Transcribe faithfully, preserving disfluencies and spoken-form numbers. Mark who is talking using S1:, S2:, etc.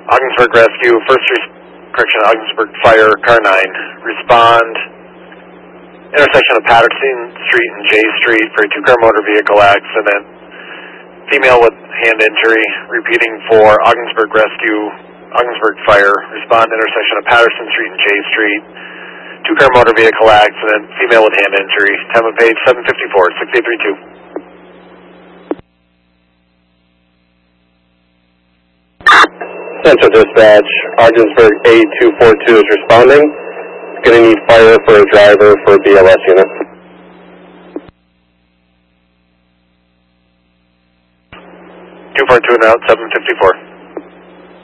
S1: Ogdensburg Rescue, first res- correction, Ogdensburg Fire, car nine. Respond, intersection of Patterson Street and J Street for a two-car motor vehicle accident. Female with hand injury, repeating for Ogdensburg Rescue, Ogdensburg Fire. Respond, intersection of Patterson Street and J Street. Two-car motor vehicle accident, female with hand injury. Time of page seven fifty-four, six eight three two.
S2: Central Dispatch, Ogdensburg A two four two is responding. Going to need fire for a driver for a B L S unit.
S1: two four two and out, seven fifty-four.